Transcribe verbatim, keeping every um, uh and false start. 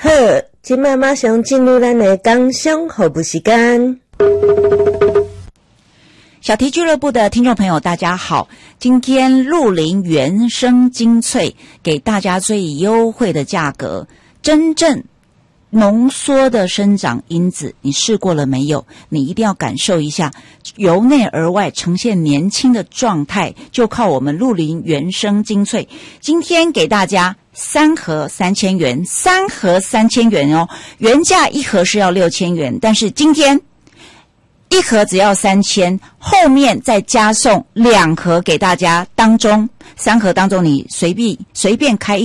好，现在马上进入咱的工商服务时间。 小题俱乐部的听众朋友大家好，今天鹿林原生精粹给大家最优惠的价格，真正浓缩的生长因子，你试过了没有？你一定要感受一下，由内而外呈现年轻的状态，就靠我们鹿林原生精粹。今天给大家三盒三千元，三盒三千元哦，原价一盒是要六千元，但是今天一盒只要三千，后面再加送两盒给大家，当中三盒当中你随便随便开一